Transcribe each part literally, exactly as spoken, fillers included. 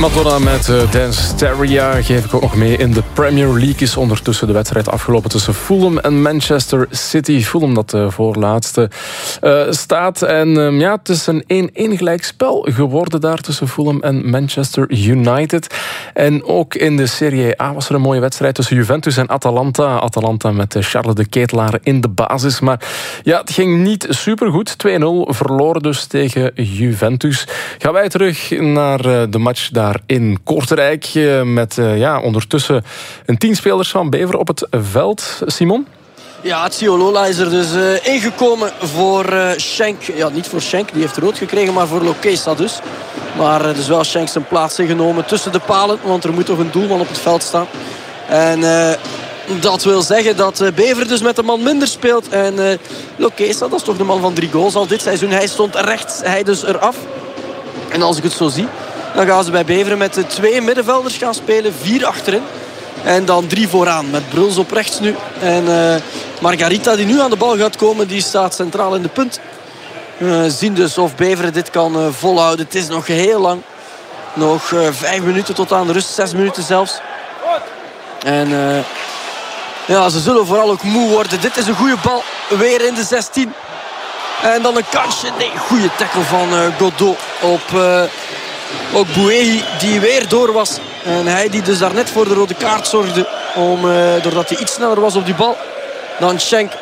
Madonna met uh, Dance Hysteria geef ik ook nog mee. In de Premier League is ondertussen de wedstrijd afgelopen tussen Fulham en Manchester City. Fulham dat de voorlaatste uh, staat. En uh, ja, het is een één-één gelijk spel geworden daar tussen Fulham en Manchester United. En ook in de Serie A was er een mooie wedstrijd tussen Juventus en Atalanta. Atalanta met Charles de Ketelaere in de basis. Maar ja, het ging niet supergoed. twee nul verloren dus tegen Juventus. Gaan wij terug naar uh, de match daar in Kortrijk. Met uh, ja, ondertussen een tien spelers van Beveren op het veld. Simon? Ja, Tsiolola is er dus uh, ingekomen voor uh, Schenk. Ja, niet voor Schenk, die heeft rood gekregen, maar voor Lokesa dus. Maar uh, dus wel Schenk zijn plaats ingenomen tussen de palen, want er moet toch een doelman op het veld staan. En uh, dat wil zeggen dat uh, Beveren dus met een man minder speelt. En uh, Lokesa, dat is toch de man van drie goals al dit seizoen. Hij stond rechts, hij dus eraf. En als ik het zo zie, dan gaan ze bij Beveren met de twee middenvelders gaan spelen. Vier achterin. En dan drie vooraan. Met Bruls op rechts nu. En uh, Margarita die nu aan de bal gaat komen. Die staat centraal in de punt. We uh, zien dus of Beveren dit kan uh, volhouden. Het is nog heel lang. Nog uh, vijf minuten tot aan de rust. Zes minuten zelfs. En uh, ja, ze zullen vooral ook moe worden. Dit is een goede bal. Weer in de zestien. En dan een kansje. Nee, goede tackle van uh, Godot op... Uh, Ook Bouéhi die weer door was. En hij die dus daarnet voor de rode kaart zorgde. Om, uh, doordat hij iets sneller was op die bal dan Schenk.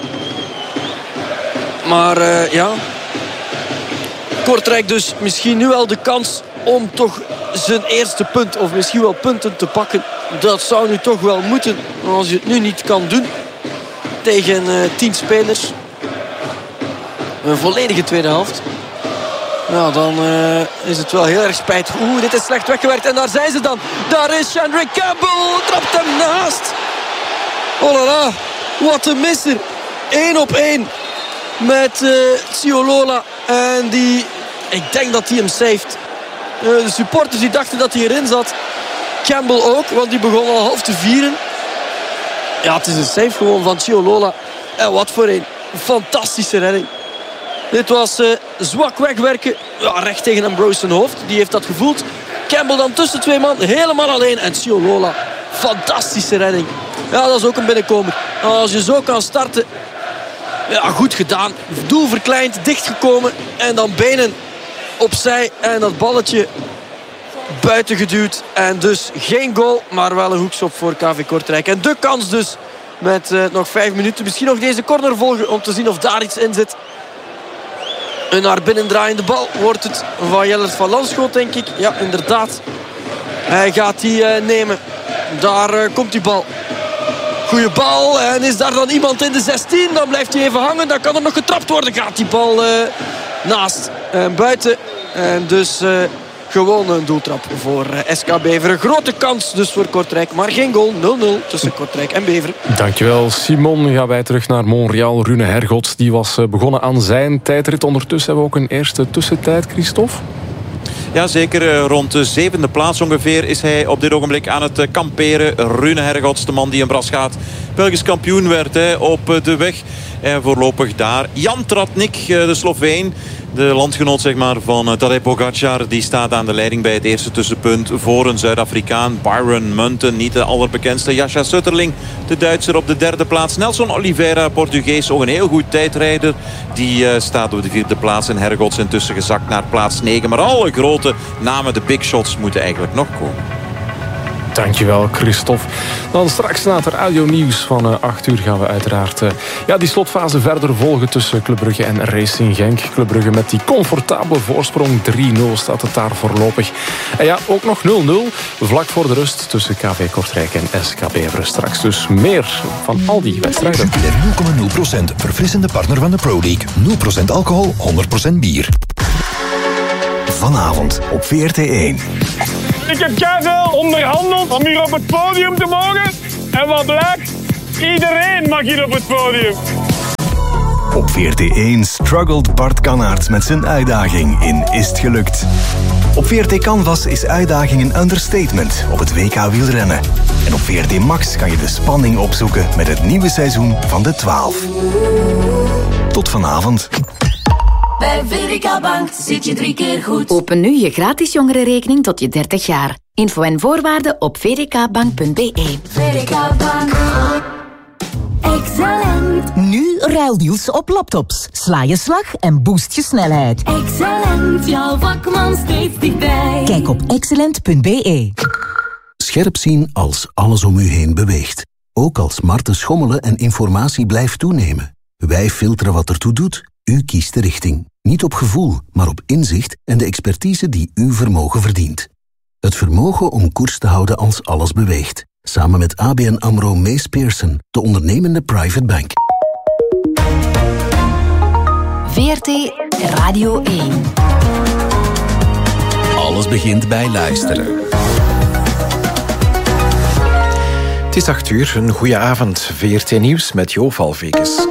Maar uh, ja. Kortrijk dus misschien nu wel de kans om toch zijn eerste punt. Of misschien wel punten te pakken. Dat zou nu toch wel moeten. Als je het nu niet kan doen. Tegen uh, tien spelers. Een volledige tweede helft. Nou, dan uh, is het wel heel erg spijtig. Oeh, dit is slecht weggewerkt. En daar zijn ze dan. Daar is Chandra Campbell. Trapt hem naast. Oh la la. Wat een misser. Eén op één. Met uh, Tsiolola. En die... Ik denk dat hij hem saved. Uh, de supporters die dachten dat hij erin zat. Campbell ook. Want die begon al half te vieren. Ja, het is een save gewoon van Tsiolola. En wat voor een fantastische redding. Dit was uh, zwak wegwerken. Ja, recht tegen Ambrose zijn hoofd. Die heeft dat gevoeld. Campbell dan tussen twee man. Helemaal alleen. En Tsiolola. Fantastische redding. Ja, dat is ook een binnenkomer. Als je zo kan starten. Ja, goed gedaan. Doel verkleind. Dichtgekomen. En dan benen opzij. En dat balletje buiten geduwd. En dus geen goal. Maar wel een hoekschop voor K V Kortrijk. En de kans dus. Met uh, nog vijf minuten. Misschien nog deze corner volgen. Om te zien of daar iets in zit. Een naar binnen draaiende bal wordt het van Jellert van Lanschot, denk ik. Ja, inderdaad. Hij gaat die uh, nemen. Daar uh, komt die bal. Goeie bal. En is daar dan iemand in de zestien? Dan blijft hij even hangen. Dan kan er nog getrapt worden. Gaat die bal uh, naast en buiten. En dus uh, gewoon een doeltrap voor uh, S K Beveren. Grote kans dus voor Kortrijk. Maar geen goal. nul nul tussen Kortrijk en Beveren. Dankjewel, Simon. Gaan wij terug naar Montreal. Rune Hergots die was begonnen aan zijn tijdrit. Ondertussen hebben we ook een eerste tussentijd, Christophe. Ja, zeker. Rond de zevende plaats ongeveer is hij op dit ogenblik aan het kamperen. Rune Hergots, de man die in Bras gaat, Belgisch kampioen werd hè, op de weg. En voorlopig daar Jan Tratnik, de Sloveen. De landgenoot zeg maar, van Tadej Pogacar. Die staat aan de leiding bij het eerste tussenpunt voor een Zuid-Afrikaan. Byron Munten, niet de allerbekendste. Jascha Sutterling, de Duitser, op de derde plaats. Nelson Oliveira, Portugees, ook een heel goed tijdrijder. Die uh, staat op de vierde plaats. En Hergots intussen gezakt naar plaats negen. Maar alle grote namen, de big shots, moeten eigenlijk nog komen. Dankjewel, Christophe. Dan straks na het radionieuws van uh, acht uur gaan we uiteraard uh, ja, die slotfase verder volgen tussen Club Brugge en Racing Genk. Club Brugge met die comfortabele voorsprong. drie nul staat het daar voorlopig. En ja, ook nog nul nul vlak voor de rust tussen K V Kortrijk en S K Beveren. Straks dus meer van al die wedstrijden. Jupiler nul komma nul procent, verfrissende partner van de Pro League. nul procent alcohol, honderd procent bier. Vanavond op V R T één. Ik heb keiveel onderhandeld om hier op het podium te mogen. En wat blijkt? Iedereen mag hier op het podium. Op V R T één struggelt Bart Kannaerts met zijn uitdaging in Is het gelukt? Op V R T Canvas is uitdaging een understatement op het W K wielrennen. En op V R T Max kan je de spanning opzoeken met het nieuwe seizoen van de twaalf. Tot vanavond. Bij V D K Bank zit je drie keer goed. Open nu je gratis jongerenrekening tot je dertig jaar. Info en voorwaarden op v d k bank punt b e. V D K Bank. Excellent. Nu ruildeals op laptops. Sla je slag en boost je snelheid. Excellent. Jouw vakman steeds dichtbij. Kijk op excellent punt b e. Scherp zien als alles om u heen beweegt. Ook als smarten schommelen en informatie blijft toenemen. Wij filteren wat ertoe doet. U kiest de richting. Niet op gevoel, maar op inzicht en de expertise die uw vermogen verdient. Het vermogen om koers te houden als alles beweegt. Samen met A B N AMRO Mees Pearson, de ondernemende private bank. V R T Radio één. Alles begint bij luisteren. Het is acht uur, een goede avond. V R T Nieuws met Jo Valvekes.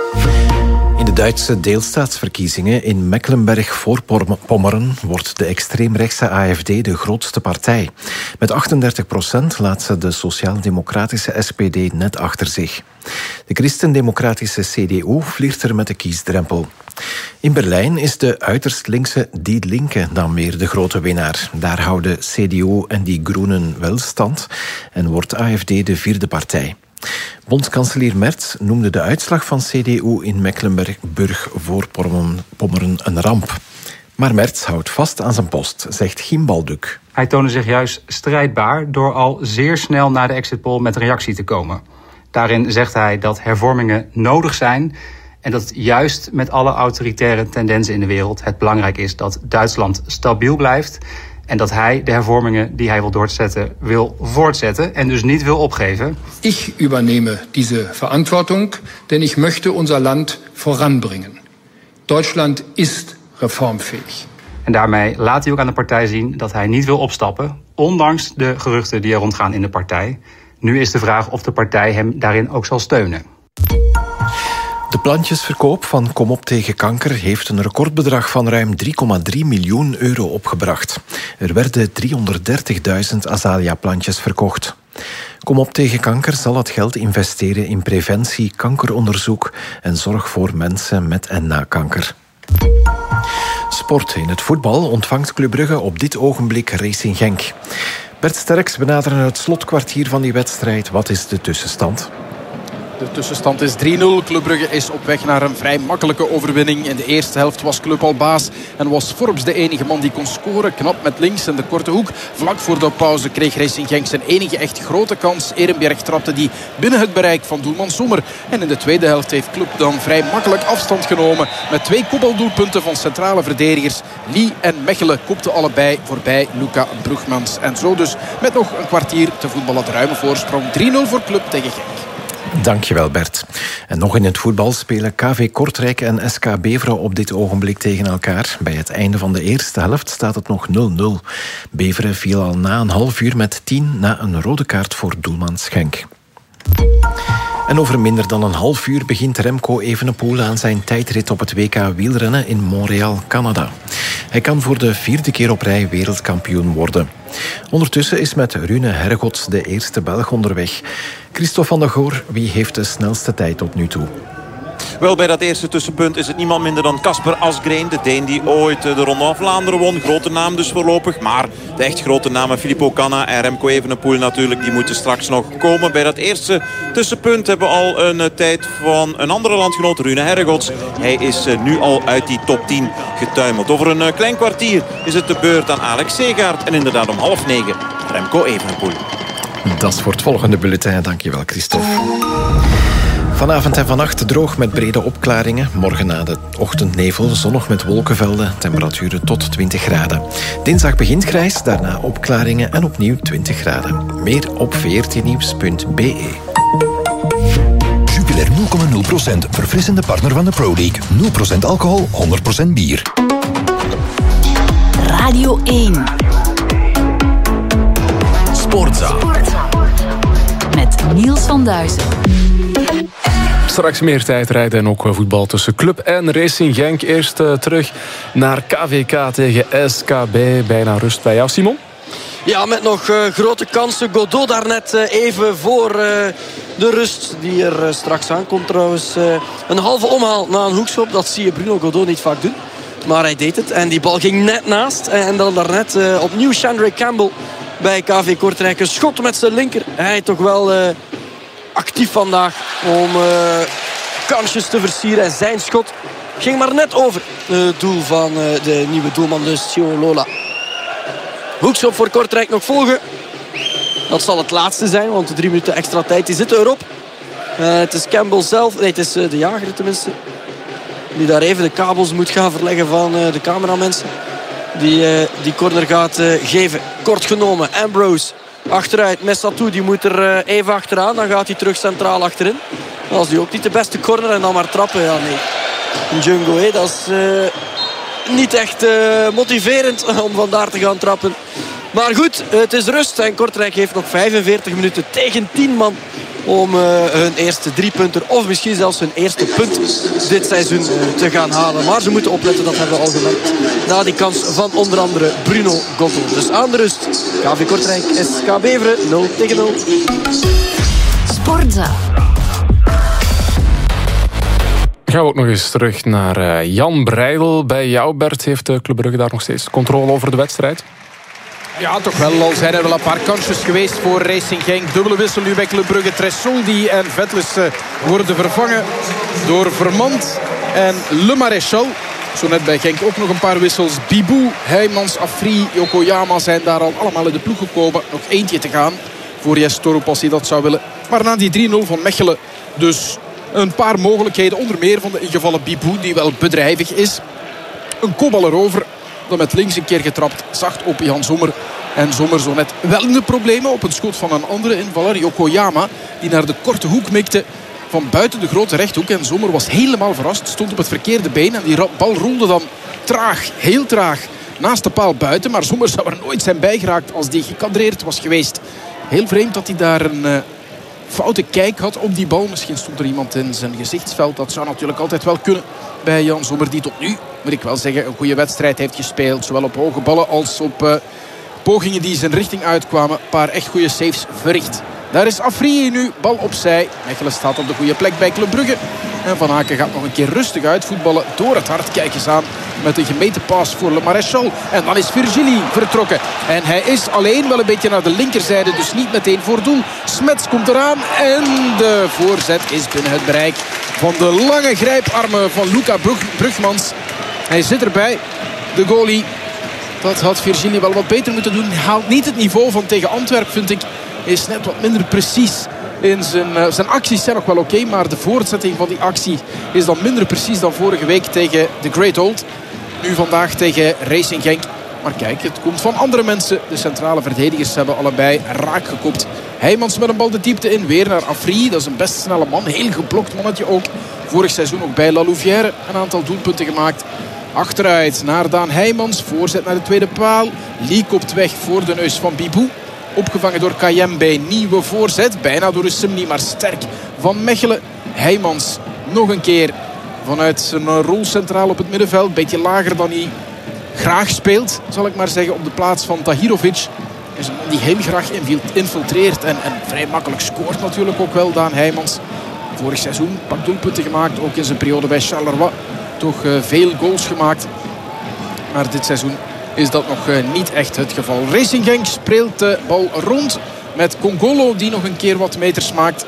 In de Duitse deelstaatsverkiezingen in Mecklenburg-Voorpommern wordt de extreemrechtse A F D de grootste partij. Met achtendertig procent laat ze de sociaal-democratische S P D net achter zich. De christendemocratische C D U vliegt er met de kiesdrempel. In Berlijn is de uiterst linkse Die Linke dan weer de grote winnaar. Daar houden C D U en die Groenen wel stand en wordt A F D de vierde partij. Bondskanselier Merz noemde de uitslag van C D U in Mecklenburg-Voorpommern een ramp. Maar Merz houdt vast aan zijn post, zegt Giem Balduk. Hij toonde zich juist strijdbaar door al zeer snel na de exit poll met een reactie te komen. Daarin zegt hij dat hervormingen nodig zijn en dat het juist met alle autoritaire tendensen in de wereld het belangrijk is dat Duitsland stabiel blijft en dat hij de hervormingen die hij wil doorzetten wil voortzetten en dus niet wil opgeven. Ich übernehme diese Verantwortung, denn ich möchte unser Land voranbringen. Deutschland ist reformfähig. En daarmee laat hij ook aan de partij zien dat hij niet wil opstappen, ondanks de geruchten die er rondgaan in de partij. Nu is de vraag of de partij hem daarin ook zal steunen. De plantjesverkoop van Kom op tegen kanker heeft een recordbedrag van ruim drie komma drie miljoen euro opgebracht. Er werden driehonderddertigduizend Azalia-plantjes verkocht. Kom op tegen kanker zal het geld investeren in preventie, kankeronderzoek en zorg voor mensen met en na kanker. Sport. In het voetbal ontvangt Club Brugge op dit ogenblik Racing Genk. Bert Sterks benaderen het slotkwartier van die wedstrijd. Wat is de tussenstand? De tussenstand is drie nul. Club Brugge is op weg naar een vrij makkelijke overwinning. In de eerste helft was Club al baas en was Forbes de enige man die kon scoren. Knap met links in de korte hoek. Vlak voor de pauze kreeg Racing Genk zijn enige echt grote kans. Ehrenberg trapte die binnen het bereik van doelman Sommer. En in de tweede helft heeft Club dan vrij makkelijk afstand genomen. Met twee kopbaldoelpunten van centrale verdedigers. Lee en Mechelen kopten allebei voorbij Luca Brugmans. En zo dus met nog een kwartier te voetballen de ruime voorsprong. drie nul voor Club tegen Genk. Dankjewel Bert. En nog in het voetbal spelen K V Kortrijk en S K Beveren op dit ogenblik tegen elkaar. Bij het einde van de eerste helft staat het nog nul nul. Beveren viel al na een half uur met tien na een rode kaart voor doelman Schenk. En over minder dan een half uur begint Remco Evenepoel aan zijn tijdrit op het W K wielrennen in Montreal, Canada. Hij kan voor de vierde keer op rij wereldkampioen worden. Ondertussen is met Rune Hergots de eerste Belg onderweg. Christophe van der Goor, wie heeft de snelste tijd tot nu toe? Wel, bij dat eerste tussenpunt is het niemand minder dan Kasper Asgreen. De Deen die ooit de Ronde van Vlaanderen won. Grote naam dus voorlopig. Maar de echt grote namen Filippo Ganna en Remco Evenepoel natuurlijk. Die moeten straks nog komen. Bij dat eerste tussenpunt hebben we al een uh, tijd van een andere landgenoot, Rune Hergots. Hij is uh, nu al uit die top tien getuimeld. Over een uh, klein kwartier is het de beurt aan Alex Segaert. En inderdaad om half negen Remco Evenepoel. Dat is voor het volgende bulletin. Dankjewel, Christophe. Vanavond en vannacht droog met brede opklaringen. Morgen na de ochtendnevel zonnig met wolkenvelden. Temperaturen tot twintig graden. Dinsdag begint grijs, daarna opklaringen en opnieuw twintig graden. Meer op v r t nieuws punt b e. Jupiler nul komma nul procent. Verfrissende partner van de Pro League. nul procent alcohol, honderd procent bier. Radio één. Sportza. Met Niels van Duizen. Straks meer tijdrijden en ook voetbal tussen Club en Racing Genk. Eerst uh, terug naar K V K tegen S K B. Bijna rust bij jou, Simon. Ja, met nog uh, grote kansen. Godot daarnet uh, even voor uh, de rust die er uh, straks aankomt trouwens. Uh, een halve omhaal na een hoekschop. Dat zie je Bruno Godot niet vaak doen. Maar hij deed het. En die bal ging net naast. En dan daarnet uh, opnieuw Shandray Campbell bij K V Kortrijk. Een schot met zijn linker. Hij toch wel uh, actief vandaag om uh, kansjes te versieren. En zijn schot ging maar net over het doel van uh, de nieuwe doelman, dus Siolola. Hoekschop voor Kortrijk nog volgen. Dat zal het laatste zijn, want de drie minuten extra tijd die zitten erop. Uh, het is Campbell zelf, nee het is uh, de jager tenminste, die daar even de kabels moet gaan verleggen van uh, de cameramensen. Die uh, die corner gaat uh, geven. Kort genomen, Ambrose achteruit. Messatou die moet er uh, even achteraan, dan gaat hij terug centraal achterin. Dat is nu ook niet de beste corner en dan maar trappen. Ja nee, Djungo, hè, dat is uh, niet echt uh, motiverend om vandaar te gaan trappen. Maar goed, het is rust en Kortrijk heeft nog vijfenveertig minuten tegen tien man om uh, hun eerste drie punten of misschien zelfs hun eerste punt dit seizoen uh, te gaan halen. Maar ze moeten opletten, dat hebben we al gemerkt, na die kans van onder andere Bruno Gotto. Dus aan de rust, K V Kortrijk, S K Beveren, nul tegen nul. Sportza. Gaan we ook nog eens terug naar uh, Jan Breidel. Bij jou, Bert, heeft de Club Brugge daar nog steeds controle over de wedstrijd? Ja, toch wel. Al zijn er wel een paar kansjes geweest voor Racing Genk. Dubbele wissel nu bij Club Brugge. Tressoldi en Vetlers uh, worden vervangen door Vermand en Le Maréchal. Zo net bij Genk ook nog een paar wissels. Bibou, Heijmans, Afri, Yokoyama zijn daar al allemaal in de ploeg gekomen. Nog eentje te gaan voor Jes Torup als hij dat zou willen. Maar na die drie nul van Mechelen dus een paar mogelijkheden. Onder meer van de ingevallen Bibou, die wel bedrijvig is. Een kopbal erover. Dan met links een keer getrapt. Zacht op Jan Sommer. En Sommer zo net wel in de problemen op een schot van een andere invaller. Yokoyama, die naar de korte hoek mikte van buiten de grote rechthoek. En Sommer was helemaal verrast. Stond op het verkeerde been. En die bal rolde dan traag, heel traag, naast de paal buiten. Maar Sommer zou er nooit zijn bijgeraakt als die gekadreerd was geweest. Heel vreemd dat hij daar een uh, foute kijk had op die bal. Misschien stond er iemand in zijn gezichtsveld. Dat zou natuurlijk altijd wel kunnen bij Jan Sommer, die tot nu, moet ik wel zeggen, een goede wedstrijd heeft gespeeld. Zowel op hoge ballen als op uh, pogingen die zijn richting uitkwamen. Een paar echt goede saves verricht. Daar is Afrië nu, bal opzij. Mechelen staat op de goede plek bij Club Brugge. En Van Aken gaat nog een keer rustig uitvoetballen door het hart. Kijk eens aan met een gemeten paas voor Le Maréchal. En dan is Virgili vertrokken. En hij is alleen wel een beetje naar de linkerzijde, dus niet meteen voor doel. Smets komt eraan en de voorzet is binnen het bereik van de lange grijparmen van Luca Brugmans. Hij zit erbij, de goalie. Dat had Virgili wel wat beter moeten doen. Hij haalt niet het niveau van tegen Antwerpen, vind ik. Hij is net wat minder precies. In zijn, uh, zijn acties zijn nog wel oké, okay, maar de voortzetting van die actie is dan minder precies dan vorige week tegen de Great Old. Nu vandaag tegen Racing Genk. Maar kijk, het komt van andere mensen. De centrale verdedigers hebben allebei raak gekopt. Heijmans met een bal de diepte in. Weer naar Afri. Dat is een best snelle man. Heel geblokt mannetje ook. Vorig seizoen ook bij La Louvière een aantal doelpunten gemaakt. Achteruit naar Daan Heijmans. Voorzet naar de tweede paal. Lee kopt weg voor de neus van Bibou. Opgevangen door Kayembe. Nieuwe voorzet. Bijna door Usumni, maar sterk van Mechelen. Heijmans nog een keer vanuit zijn rol centraal op het middenveld. Beetje lager dan hij graag speelt, zal ik maar zeggen, op de plaats van Tahirovic. Is een man die heel graag infiltreert en, en vrij makkelijk scoort natuurlijk ook wel, Daan Heijmans. Vorig seizoen een paar doelpunten gemaakt, ook in zijn periode bij Charleroi. Toch uh, veel goals gemaakt. Maar dit seizoen is dat nog uh, niet echt het geval. Racing Genk speelt de bal rond met Congolo die nog een keer wat meters maakt.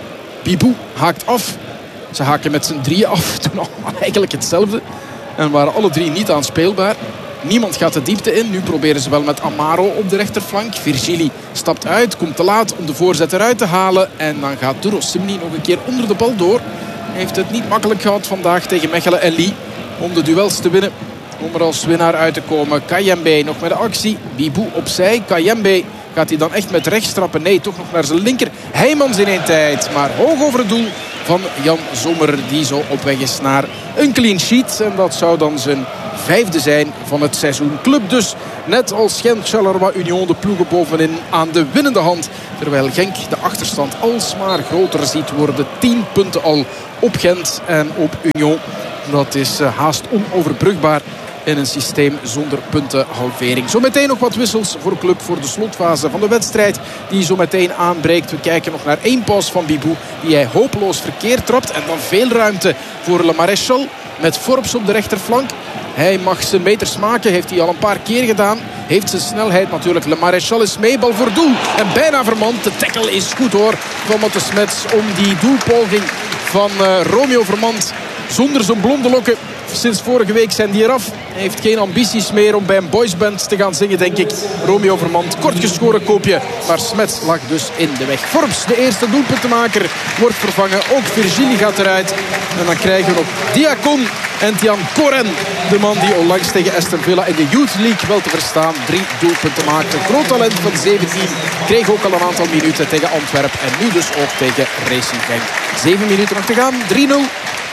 Bibou haakt af. Ze haken met z'n drieën af. Doen allemaal eigenlijk hetzelfde. En waren alle drie niet aanspeelbaar. Niemand gaat de diepte in. Nu proberen ze wel met Amaro op de rechterflank. Virgili stapt uit, komt te laat om de voorzet eruit te halen. En dan gaat Duro Simni nog een keer onder de bal door. Hij heeft het niet makkelijk gehad vandaag tegen Mechelen en Lee om de duels te winnen. Om er als winnaar uit te komen. Kayembe nog met de actie. Bibou opzij. Kayembe gaat hij dan echt met rechts trappen? Nee, toch nog naar zijn linker. Heijmans in één tijd. Maar hoog over het doel van Jan Sommer. Die zo op weg is naar een clean sheet. En dat zou dan zijn vijfde zijn van het seizoen. Club dus, net als Gent, Charleroi, Union, de ploegen bovenin aan de winnende hand. Terwijl Genk de achterstand alsmaar groter ziet worden. tien punten al op Gent en op Union. Dat is haast onoverbrugbaar in een systeem zonder puntenhalvering. Zometeen nog wat wissels voor Club voor de slotfase van de wedstrijd die zo meteen aanbreekt. We kijken nog naar één pas van Bibou die hij hopeloos verkeerd trapt. En dan veel ruimte voor Le Maréchal met Forbes op de rechterflank. Hij mag zijn meters maken. Heeft hij al een paar keer gedaan. Heeft zijn snelheid natuurlijk. Le Maréchal is mee. Bal voor doel. En bijna vermand. De tackle is goed hoor. Van Matte Smets om die doelpoging van uh, Romeo Vermand. Zonder zijn blonde lokken. Sinds vorige week zijn die eraf. Hij heeft geen ambities meer om bij een boysband te gaan zingen, denk ik. Romeo Vermand, kort geschoren koopje. Maar Smets lag dus in de weg. Forbes, de eerste doelpuntenmaker, wordt vervangen. Ook Virgili gaat eruit. En dan krijgen we nog Diakon en Tian Koren. De man die onlangs tegen Aston Villa in de Youth League wel te verstaan drie doelpunten maakte. Groot talent van zeventien. Kreeg ook al een aantal minuten tegen Antwerpen. En nu dus ook tegen Racing Genk. Zeven minuten nog te gaan. drie nul.